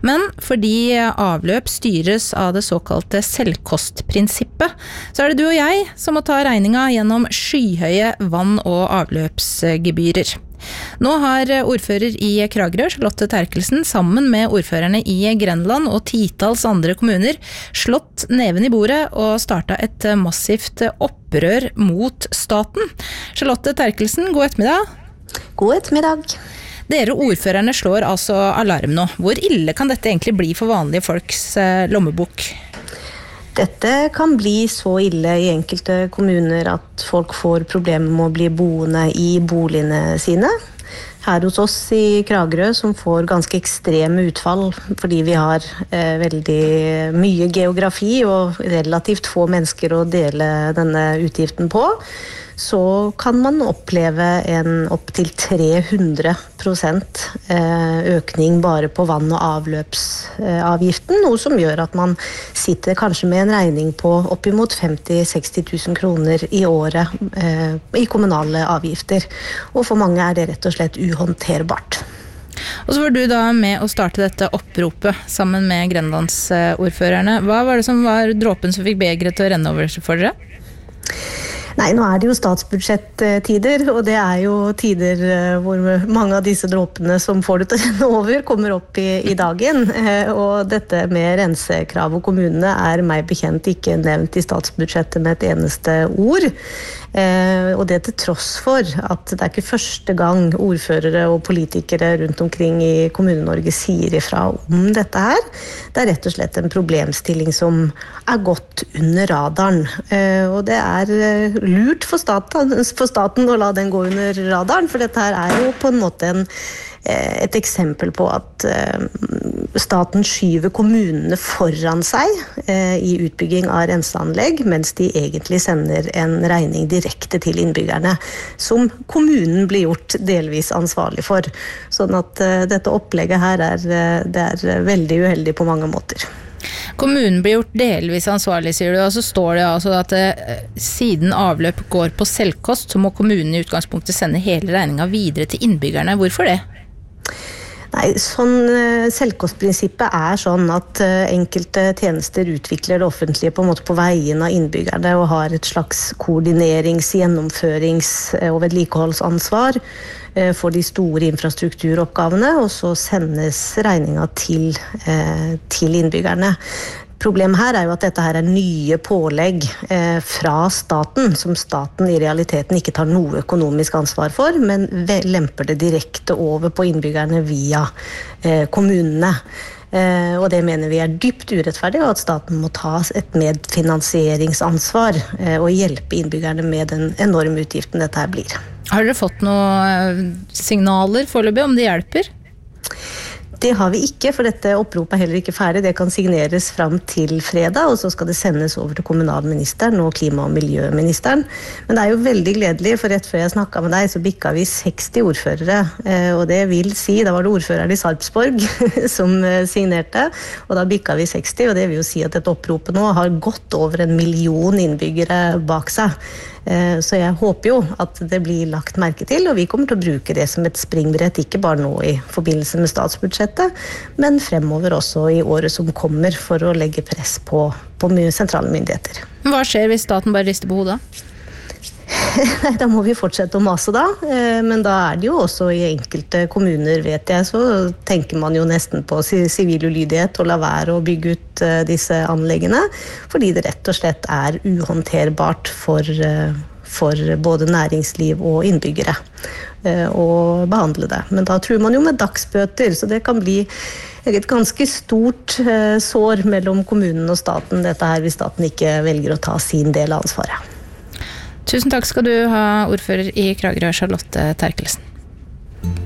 Men fordi avløp styres av det såkalte selvkostprinsippet, så det du og jeg som må ta regninga gjennom skyhøye vann- og avløpsgebyrer. Nå har ordfører i Kragerø, Charlotte Terkelsen, sammen med ordførerne i Grenland og titalls andre kommuner, slått neven i bordet og startet et massivt opprør mot staten. Charlotte Terkelsen, god ettermiddag. God ettermiddag. Dere ordførerne slår altså alarm nå. Hvor ille kan dette egentlig bli for vanlige folks lommebok? Dette kan bli så ille i enkelte kommuner at folk får problemer med å bli boende i boligene sine. Her hos oss i Kragerø, som får ganske ekstreme utfall fordi vi har veldig mye geografi og relativt få mennesker å dele denne utgiften på, så kan man oppleve en opp til 300% økning bare på vann- og avløpsavgiften, noe som gjør at man sitter kanskje med en regning på oppimot 50-60 000 kroner i året i kommunale avgifter. Og for mange er det rett og slett uhåndterbart. Og så var du da med å starte dette oppropet sammen med Grenlandsordførerne. Hva var det som var dråpen som fikk begeret til å renne over for dere? Nei, nå er det jo statsbudsjettider, og det er jo tider hvor mange av disse dråpene som får det til å renne over, kommer opp i dagen. Og dette med rensekrav og kommunene er meg bekjent ikke nevnt i statsbudsjettet med et eneste ord. Og det til tross for at det er ikke første gang ordførere og politikere rundt omkring i Kommune-Norge sier ifra om dette her. Det er rett og slett en problemstilling som er gått under radaren. Og det er lurt for staten å la den gå under radaren, for dette her er jo på en måte et eksempel på at staten skyver kommunene foran seg i utbygging av renseanlegg, mens de egentlig sender en regning direkte til innbyggerne, som kommunen blir gjort delvis ansvarlig for. Sånn at dette opplegget her det er veldig uheldig på mange måter. Kommunen blir gjort delvis ansvarlig, sier du, og så står det altså at siden avløp går på selvkost, så må kommunen i utgangspunktet sende hele regninga videre til innbyggerne. Hvorfor det? Nei, selvkostprinsippet er sånn at enkelte tjenester utvikler det offentlige på en måte på veien av innbyggerne og har et slags koordinerings-, gjennomførings- og vedlikeholdsansvar for de store infrastrukturoppgavene, og så sendes regninga til innbyggerne. Problemet her er jo at dette her er nye pålegg fra staten, som staten i realiteten ikke tar noe økonomisk ansvar for, men lemper det direkte over på innbyggerne via kommunene. Og det mener vi er dypt urettferdig, og at staten må ta et medfinansieringsansvar og hjelpe innbyggerne med den enorme utgiften dette her blir. Har dere fått noen signaler foreløpig om det hjelper? Det har vi ikke, for dette oppropet er heller ikke ferdig. Det kan signeres frem til fredag, og så skal det sendes over til kommunalministeren og klima- og miljøministeren. Men det er jo veldig gledelig, for rett før jeg snakket med deg, så bikket vi 60 ordførere. Og det vil si, da var det ordføreren i Sarpsborg som signerte, og da bikket vi 60, og det vil jo si at dette oppropet nå har gått over 1 million innbyggere bak seg. Så jeg håper jo at det blir lagt merke til, og vi kommer til å bruke det som et springbrett, ikke bare nå i forbindelse med statsbudsjettet, men fremover også i året som kommer, for å legge press på sentrale myndigheter. Hva skjer hvis staten bare rister på hodet? Da må vi fortsette å mase da, men da er det jo også i enkelte kommuner, vet jeg, så tenker man jo nesten på sivil ulydighet og la være å bygge ut disse anleggene, fordi det rett og slett er uhåndterbart for både næringsliv og innbyggere å behandle det. Men da tror man jo med dagsbøter, så det kan bli et ganske stort sår mellom kommunen og staten, dette her, hvis staten ikke velger å ta sin del av ansvaret. Tusen takk skal du ha, ordfører i Kragerø, Charlotte Terkelsen.